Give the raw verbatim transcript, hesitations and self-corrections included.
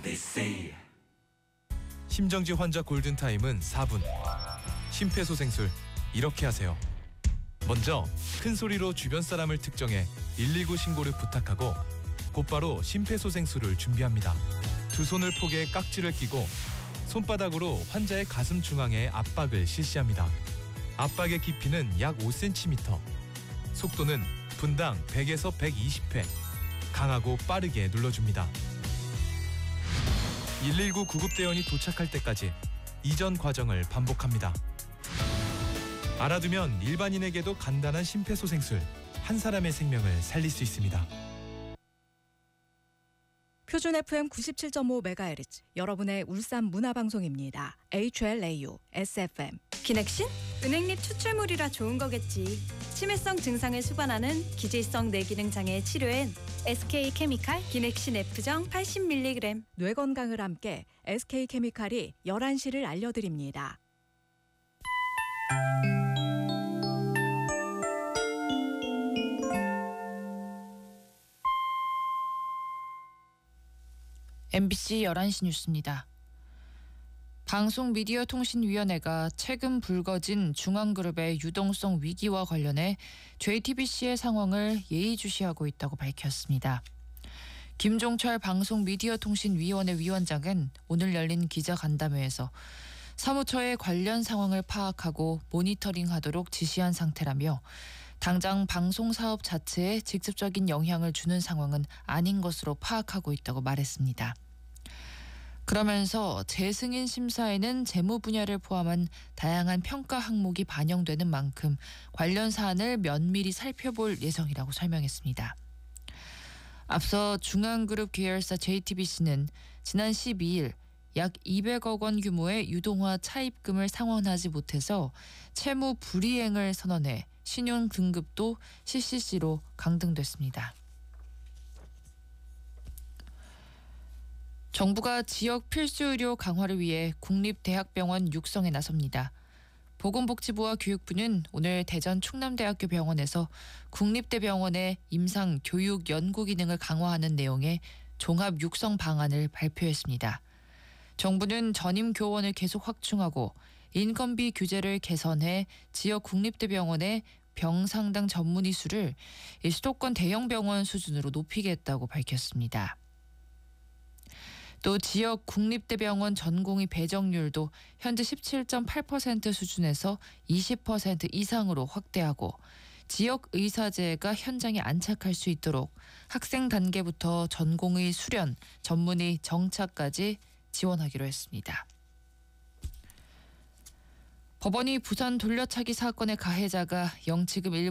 they say. 심정지 환자 골든타임은 사 분. 심폐소생술 이렇게 하세요. 먼저 큰 소리로 주변 사람을 특정해 일일구 신고를 부탁하고 곧바로 심폐소생술을 준비합니다. 두 손을 포개 깍지를 끼고 손바닥으로 환자의 가슴 중앙에 압박을 실시합니다. 압박의 깊이는 약 오 센티미터. 속도는 분당 백에서 백이십 회. 강하고 빠르게 눌러줍니다. 일일구 구급대원이 도착할 때까지 이전 과정을 반복합니다. 알아두면 일반인에게도 간단한 심폐소생술, 한 사람의 생명을 살릴 수 있습니다. 표준 에프엠 구십칠 점 오 메가헤르츠, 여러분의 울산 문화방송입니다. 에이치엘에이유, 에스에프엠. 기넥신? 은행잎 추출물이라 좋은 거겠지. 치매성 증상을 수반하는 기질성 뇌기능 장애 치료엔 에스케이케미칼 기넥신 F정 팔십 밀리그램. 뇌 건강을 함께 에스케이케미칼이 열한 시를 알려드립니다. 엠비씨 열한 시 뉴스입니다. 방송미디어통신위원회가 최근 불거진 중앙그룹의 유동성 위기와 관련해 제이티비씨의 상황을 예의주시하고 있다고 밝혔습니다. 김종철 방송미디어통신위원회 위원장은 오늘 열린 기자간담회에서 사무처의 관련 상황을 파악하고 모니터링하도록 지시한 상태라며 당장 방송사업 자체에 직접적인 영향을 주는 상황은 아닌 것으로 파악하고 있다고 말했습니다. 그러면서 재승인 심사에는 재무 분야를 포함한 다양한 평가 항목이 반영되는 만큼 관련 사안을 면밀히 살펴볼 예정이라고 설명했습니다. 앞서 중앙그룹 계열사 제이티비씨는 지난 십이 일 약 이백억 원 규모의 유동화 차입금을 상환하지 못해서 채무 불이행을 선언해 신용 등급도 씨씨씨로 강등됐습니다. 정부가 지역 필수 의료 강화를 위해 국립대학병원 육성에 나섭니다. 보건복지부와 교육부는 오늘 대전 충남대학교 병원에서 국립대병원의 임상 교육 연구 기능을 강화하는 내용의 종합 육성 방안을 발표했습니다. 정부는 전임 교원을 계속 확충하고 인건비 규제를 개선해 지역 국립대병원의 병상당 전문의 수를 수도권 대형 병원 수준으로 높이겠다고 밝혔습니다. 또 지역 국립대병원 전공의 배정률도 현재 십칠 점 팔 퍼센트 수준에서 이십 퍼센트 이상으로 확대하고 지역 의사제가 현장에 안착할 수 있도록 학생 단계부터 전공의 수련, 전문의 정착까지 지원하기로 했습니다. 법원이 부산 돌려차기 사건의 가해자가 영치금